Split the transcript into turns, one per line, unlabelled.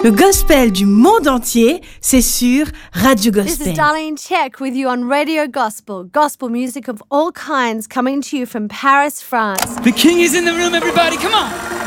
Le gospel du monde entier, c'est sur Radio
This
Gospel.
is Darlene Check with you on Radio Gospel. Gospel music of all kinds coming to you from Paris, France.
The King is in the room, everybody. Come on.